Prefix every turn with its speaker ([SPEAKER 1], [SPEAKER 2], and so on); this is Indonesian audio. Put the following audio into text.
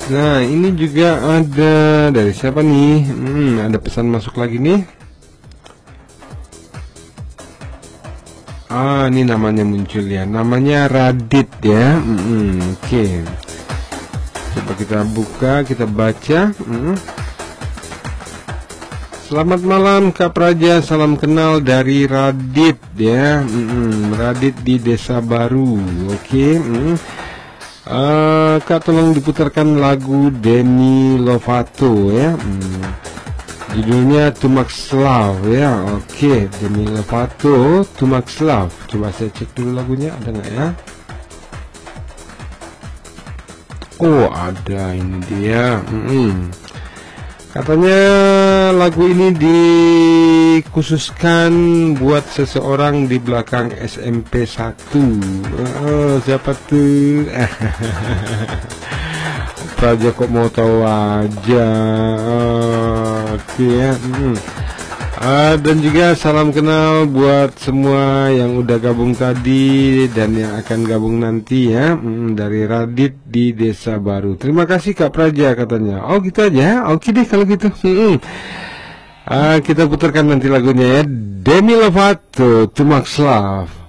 [SPEAKER 1] Nah, ini juga ada dari siapa nih? Ada pesan masuk lagi nih. Ini namanya muncul ya. Namanya Radit ya. Oke. Coba kita buka, kita baca. Selamat malam Kak Praja, salam kenal dari Radit ya. Radit di Desa Baru. Oke. Kak, tolong diputarkan lagu Demi Lovato ya. Judulnya Too Much Love ya. Oke, Demi Lovato, Too Much Love. Coba saya cek dulu lagunya, ada nggak ya? Oh, ada, ini dia. Katanya lagu ini dikhususkan buat seseorang di belakang SMP 1. Siapa tuh? Praja kok mau tahu aja. Oke ya. Dan juga salam kenal buat semua yang udah gabung tadi dan yang akan gabung nanti ya. Dari Radit di Desa Baru. Terima kasih Kak Praja katanya. Oh gitu aja. Oke deh kalau gitu. Kita putarkan nanti lagunya ya. Demi Lovato, Too Much Love.